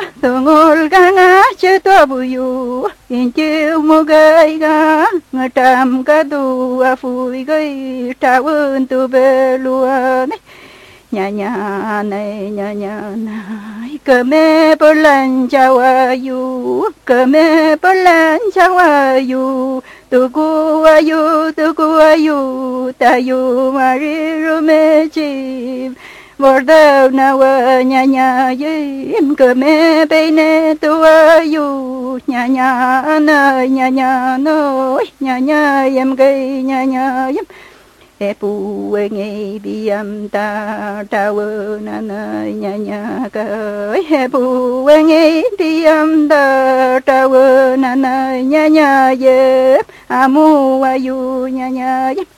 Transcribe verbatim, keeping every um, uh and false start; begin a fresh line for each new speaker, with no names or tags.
tungol ganga cheto buyu inchi mugai ga ngatam kadu afui gai tawun tu belua nya nya này nya nya này keme polan chawayu keme polan chawayu tuku ayu tuku ayu tayu mariru mechi borda nawa nya nya yim keme peine tu ayu nya nya na nya nya no nya nya yam gai nya nya yam e pu nghe biam ta ta vơ na na nya nya ka e pu nghe biam ta ta vơ na na nya nya ye amu ayu nya nya